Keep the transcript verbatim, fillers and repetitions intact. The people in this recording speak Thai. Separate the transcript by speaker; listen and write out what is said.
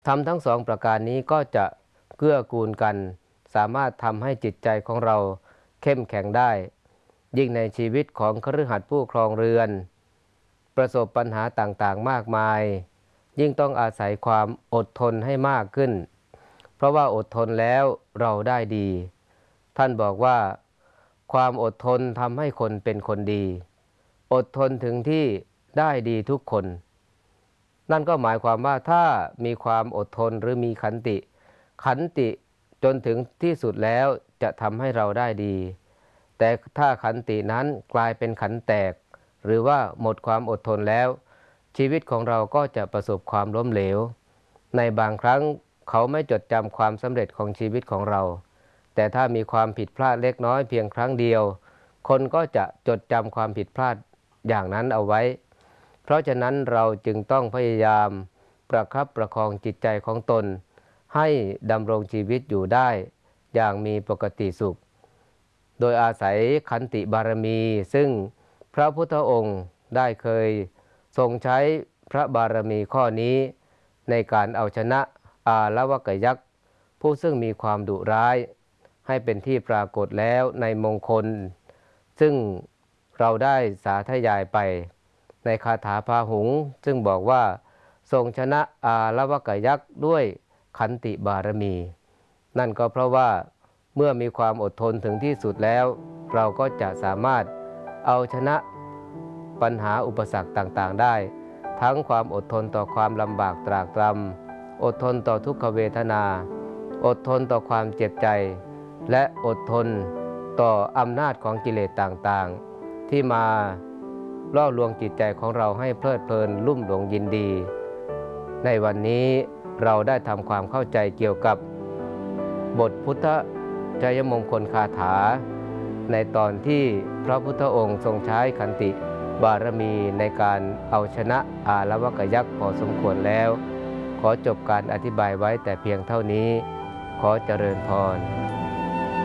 Speaker 1: ทำทั้งสองประการนี้ก็จะเกื้อกูลกันสามารถทำให้จิตใจของเราเข้มแข็งได้ยิ่งในชีวิตของคฤหัสถ์ผู้ครองเรือนประสบปัญหาต่างๆมากมายยิ่งต้องอาศัยความอดทนให้มากขึ้นเพราะว่าอดทนแล้วเราได้ดีท่านบอกว่าความอดทนทำให้คนเป็นคนดีอดทนถึงที่ได้ดีทุกคนนั่นก็หมายความว่าถ้ามีความอดทนหรือมีขันติขันติจนถึงที่สุดแล้วจะทำให้เราได้ดีแต่ถ้าขันตินั้นกลายเป็นขันแตกหรือว่าหมดความอดทนแล้วชีวิตของเราก็จะประสบความล้มเหลวในบางครั้งเขาไม่จดจำความสำเร็จของชีวิตของเราแต่ถ้ามีความผิดพลาดเล็กน้อยเพียงครั้งเดียวคนก็จะจดจำความผิดพลาดอย่างนั้นเอาไว้เพราะฉะนั้นเราจึงต้องพยายามประคับประคองจิตใจของตนให้ดำรงชีวิตอยู่ได้อย่างมีปกติสุขโดยอาศัยขันติบารมีซึ่งพระพุทธองค์ได้เคยทรงใช้พระบารมีข้อนี้ในการเอาชนะอาลวกยักษ์ผู้ซึ่งมีความดุร้ายให้เป็นที่ปรากฏแล้วในมงคลซึ่งเราได้สาธยายไปในคาถาพาหุงซึ่งบอกว่าทรงชนะอาลวกยักษ์ด้วยขันติบารมีนั่นก็เพราะว่าเมื่อมีความอดทนถึงที่สุดแล้วเราก็จะสามารถเอาชนะปัญหาอุปสรรคต่างๆได้ทั้งความอดทนต่อความลำบากตรากตรำอดทนต่อทุกขเวทนาอดทนต่อความเจ็บใจและอดทนต่ออำนาจของกิเลสต่างๆที่มาล่อลวงจิตใจของเราให้เพลิดเพลินลุ่มหลงยินดีในวันนี้เราได้ทำความเข้าใจเกี่ยวกับบทพุทธชัยมงคลคาถาในตอนที่พระพุทธองค์ทรงใช้ขันติบารมีในการเอาชนะอาลวกยักษ์พอสมควรแล้วขอจบการอธิบายไว้แต่เพียงเท่านี้ขอเจริญพร